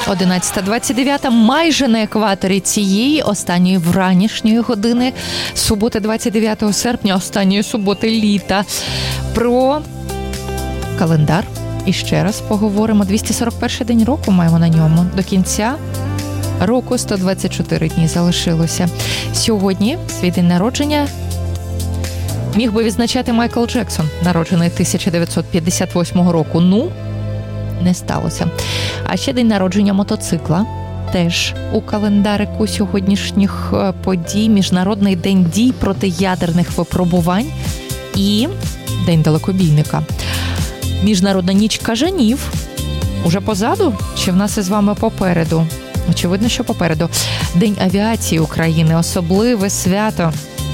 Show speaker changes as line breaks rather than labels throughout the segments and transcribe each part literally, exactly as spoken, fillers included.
одинадцята двадцять дев'ять, майже на екваторі цієї останньої вранішньої години суботи двадцять дев'ятого серпня, останньої суботи літа. Про календар і ще раз поговоримо. двісті сорок перший день року маємо на ньому. До кінця року сто двадцять чотири дні залишилося. Сьогодні свій день народження міг би відзначати Майкл Джексон, народжений тисяча дев'ятсот п'ятдесят восьмого року. Ну, не сталося. А ще день народження мотоцикла. Теж у календарику сьогоднішніх подій. Міжнародний день дій проти ядерних випробувань і день далекобійника. Міжнародна ніч кажанів. Уже позаду? Чи в нас із вами попереду? Очевидно, що попереду. День авіації України. Особливе свято.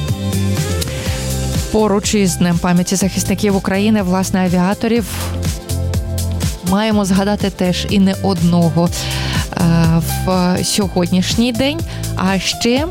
Поруч із Днем пам'яті захисників України, власне, авіаторів, маємо згадати теж і не одного е, в сьогоднішній день. А ще,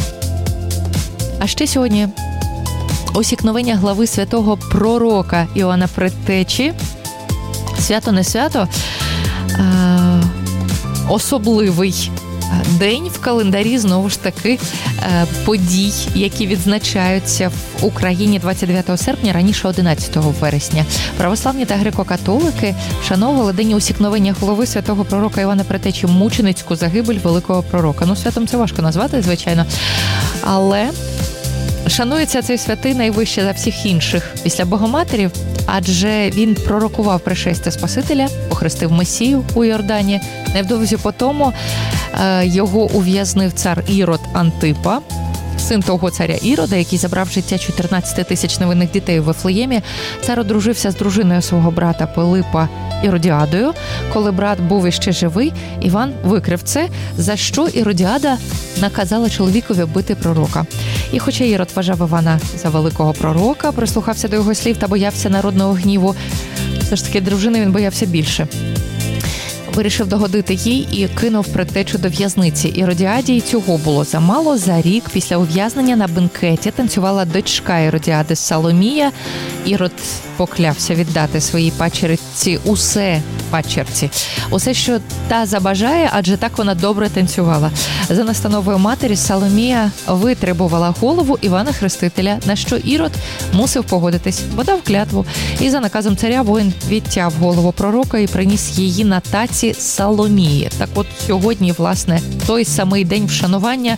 а ще сьогодні усікновення глави святого пророка Іоанна Предтечі. Свято не свято, е, особливий день в календарі, знову ж таки, подій, які відзначаються в Україні двадцять дев'ятого серпня, раніше одинадцятого вересня. Православні та греко-католики вшановували день усікновення голови святого пророка Іоанна Предтечі, мученицьку загибель великого пророка. Ну, святом це важко назвати, звичайно, але шанується цей святий найвище за всіх інших після Богоматерів, адже він пророкував пришестя Спасителя, охрестив Месію у Йордані. Невдовзі по тому його ув'язнив цар Ірод Антипа, син того царя Ірода, який забрав життя чотирнадцять тисяч невинних дітей у Вифлеємі. Цар одружився з дружиною свого брата Пилипа Іродіадою. Коли брат був іще живий, Іван викрив це, за що Іродіада наказала чоловікові бити пророка. І хоча Ірод вважав Івана за великого пророка, прислухався до його слів та боявся народного гніву, все ж таки дружини він боявся більше. Вирішив догодити їй і кинув предтечу до в'язниці. Іродіаді й цього було замало. За рік після ув'язнення на бенкеті танцювала дочка Іродіади Соломія. Ірод поклявся віддати своїй пачериці усе, пачерці, усе, що та забажає, адже так вона добре танцювала. За настановою матері Соломія витребувала голову Івана Хрестителя, на що Ірод мусив погодитись, бо дав клятву. І за наказом царя воїн відтяв голову пророка і приніс її на таці Соломії. Так от сьогодні, власне, той самий день вшанування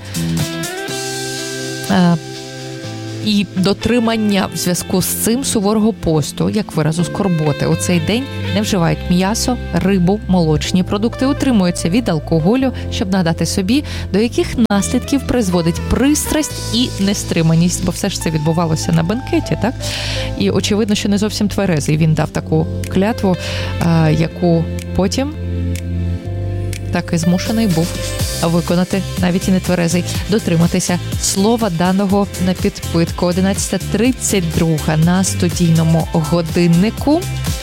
е- і дотримання в зв'язку з цим суворого посту, як виразу скорботи. У цей день не вживають м'ясо, рибу, молочні продукти, утримуються від алкоголю, щоб надати собі, до яких наслідків призводить пристрасть і нестриманість. Бо все ж це відбувалося на бенкеті, так? І очевидно, що не зовсім тверезий. Він дав таку клятву, яку потім так і змушений був виконати, навіть і не тверезий, дотриматися слова даного на підпитку. одинадцята тридцять два на студійному годиннику.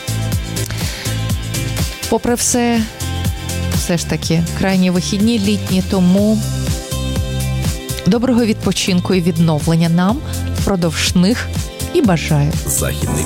Попри все, все ж таки, крайні вихідні літні, тому доброго відпочинку і відновлення нам впродовж них і бажаю.
Західний